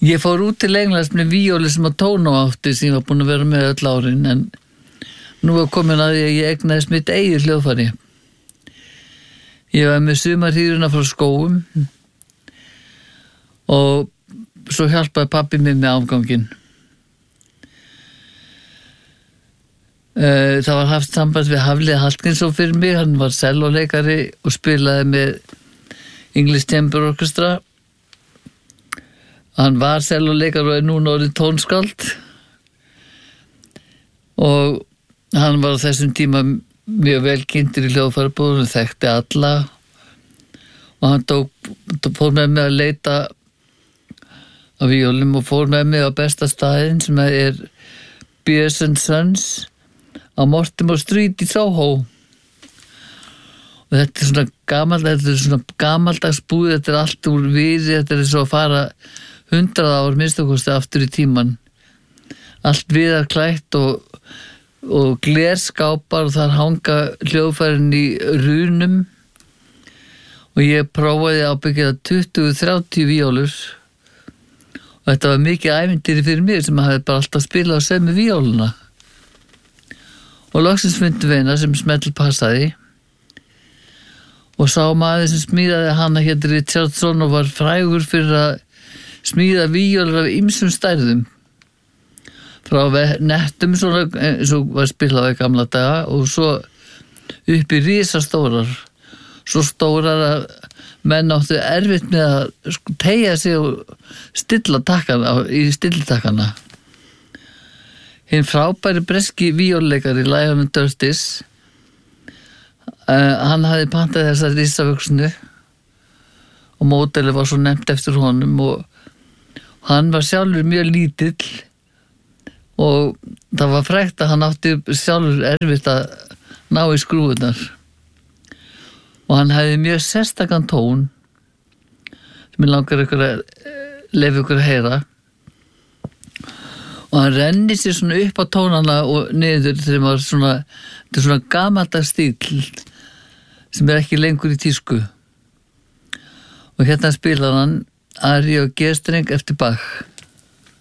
Ég fór út til Englands með víólu sem að tóna átti sem ég var búin að vera með öll árin, en nú var komin að því að ég egnaðist mitt eigið hljóðfæri. Ég var með sumarhýruna frá Skógum og svo hjálpaði pabbi mér með afganginn. Það var haft samband við Hafliða Hallgrímsson fyrir mig, hann var sellóleikari og spilaði með English Chamber Orchestra. Hann var sellóleikari og er núna orðið tónskáld og hann var á þessum tíma mjög vel kynntur í hljóðfærabúðum, þekkti alla og hann fór með mig að leita á víólum og fór með mig á besta staðinn sem er Beers & Sons á Mortimer Street í Soho. Og þetta er svona gamaldags búð, þetta er allt úr viði, þetta er svo að fara 100 ár minnstakosti aftur í tíman. Allt viðarklætt og glerskápar og þar hanga hljóðfærin í runum og ég prófaði ábyggilega 20-30 víólur og þetta var mikið ævintýri fyrir mér sem hafði bara alltaf spilað á sömu víóluna. Og loksins fundum við eina sem smell passaði og sá maður sem smíðaði hana hér Richardson og var frægur fyrir að smíða víólur af ýmsum stærðum. Frá nettum svona, eins og var spilað í gamla daga og svo upp í risastórar. Svo stórar að menn áttu erfitt með að teygja sig og stilla takkana í stillitakkana. Hinn frábæri breski víólleikari Lionel Dirtis, hann hafði pantað þessa risavöxnu og módelið var svo nefnt eftir honum og hann var sjálfur mjög lítill og það var frægt að hann átti sjálfur erfitt að ná í skrúfunar og hann hefði mjög sérstakann tón sem ég langar leyfa ykkur að heyra og hann renni sér svona upp á tónana og niður þegar maður þetta er svona gamaldags stíll sem er ekki lengur í tísku og hérna spilar hann Ari og G-streng eftir Bach.